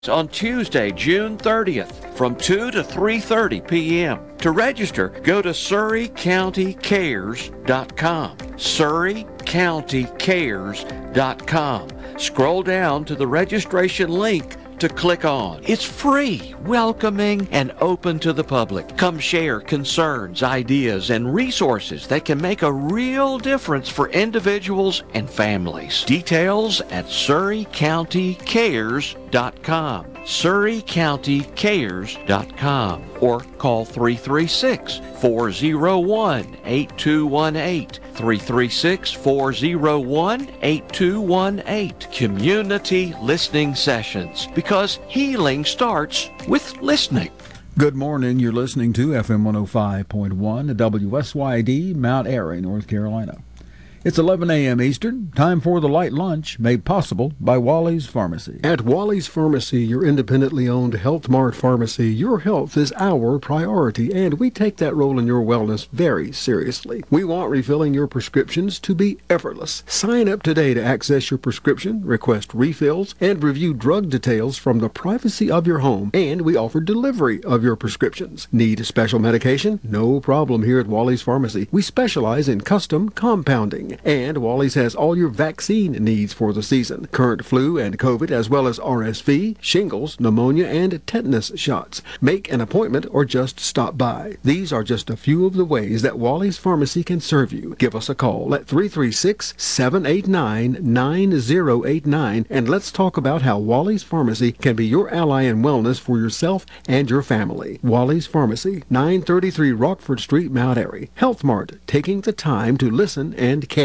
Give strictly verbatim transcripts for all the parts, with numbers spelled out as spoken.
on Tuesday, June thirtieth from two to three thirty p.m. To register, go to surrey county cares dot com. surrey county cares dot com. Scroll down to the registration link to click on. It's free, welcoming, and open to the public. Come share concerns, ideas, and resources that can make a real difference for individuals and families. Details at surrey county cares dot com. surrey county cares dot com or call three three six, four zero one, eight two one eight. three three six, four zero one, eight two one eight. Community listening sessions, because healing starts with listening. Good morning. You're listening to F M one oh five point one, W S Y D, Mount Airy, North Carolina. It's eleven a.m. Eastern, time for the light lunch, made possible by Wally's Pharmacy. At Wally's Pharmacy, your independently owned Health Mart pharmacy, your health is our priority, and we take that role in your wellness very seriously. We want refilling your prescriptions to be effortless. Sign up today to access your prescription, request refills, and review drug details from the privacy of your home, and we offer delivery of your prescriptions. Need special medication? No problem here at Wally's Pharmacy. We specialize in custom compounding. And Wally's has all your vaccine needs for the season. Current flu and COVID, as well as R S V, shingles, pneumonia, and tetanus shots. Make an appointment or just stop by. These are just a few of the ways that Wally's Pharmacy can serve you. Give us a call at three three six, seven eight nine, nine zero eight nine and let's talk about how Wally's Pharmacy can be your ally in wellness for yourself and your family. Wally's Pharmacy, nine thirty-three Rockford Street, Mount Airy. Health Mart, taking the time to listen and care.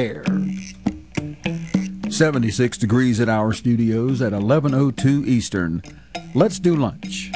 seventy-six degrees at our studios at eleven oh two Eastern. Let's do lunch.